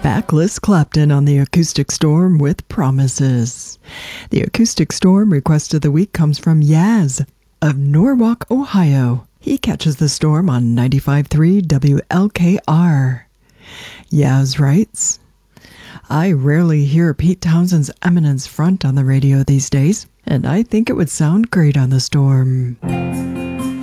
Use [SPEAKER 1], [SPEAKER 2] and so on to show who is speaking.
[SPEAKER 1] Backless Clapton on the Acoustic Storm with Promises. The Acoustic Storm request of the week comes from Yaz of Norwalk, Ohio. He catches the storm on 95.3 WLKR. Yaz writes, I rarely hear Pete Townshend's Eminence Front on the radio these days, and I think it would sound great on the storm.